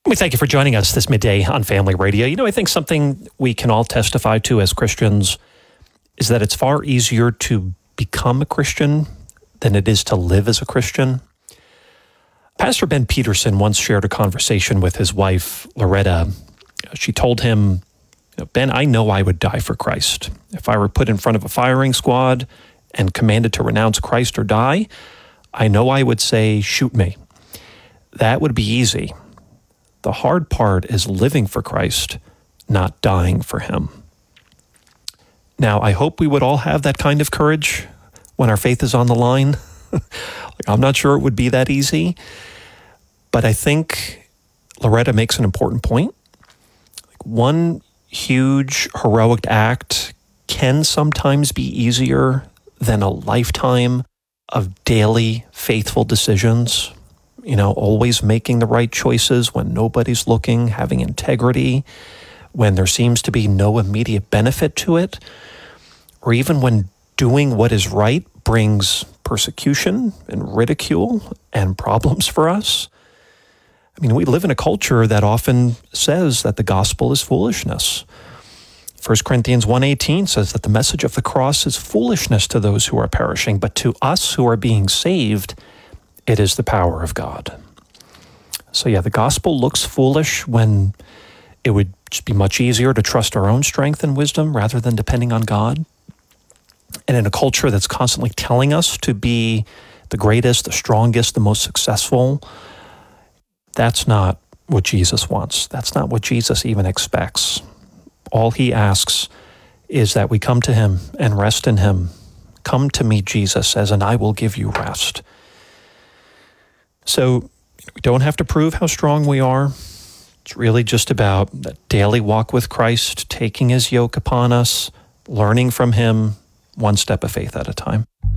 We thank you for joining us this midday on Family Radio. I think something we can all testify to as Christians is that it's far easier to become a Christian than it is to live as a Christian. Pastor Ben Peterson once shared a conversation with his wife, Loretta. She told him, Ben, I know I would die for Christ. If I were put in front of a firing squad and commanded to renounce Christ or die, I know I would say, shoot me. That would be easy. The hard part is living for Christ, not dying for him. Now, I hope we would all have that kind of courage when our faith is on the line. I'm not sure it would be that easy, but I think Loretta makes an important point. One huge heroic act can sometimes be easier than a lifetime of daily faithful decisions. Always making the right choices when nobody's looking, having integrity, when there seems to be no immediate benefit to it, or even when doing what is right brings persecution and ridicule and problems for us. We live in a culture that often says that the gospel is foolishness. 1 Corinthians 1:18 says that the message of the cross is foolishness to those who are perishing, but to us who are being saved, it is the power of God. So the gospel looks foolish when it would just be much easier to trust our own strength and wisdom rather than depending on God. And in a culture that's constantly telling us to be the greatest, the strongest, the most successful, that's not what Jesus wants. That's not what Jesus even expects. All he asks is that we come to him and rest in him. Come to me, Jesus says, and I will give you rest. So we don't have to prove how strong we are. It's really just about that daily walk with Christ, taking his yoke upon us, learning from him, one step of faith at a time.